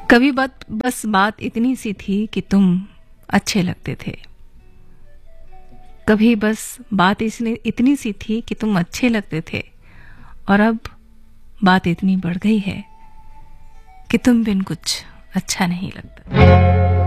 कभी बस बात इतनी सी थी कि तुम अच्छे लगते थे। कभी बस बात इसने इतनी सी थी कि तुम अच्छे लगते थे, और अब बात इतनी बढ़ गई है कि तुम बिन कुछ अच्छा नहीं लगता।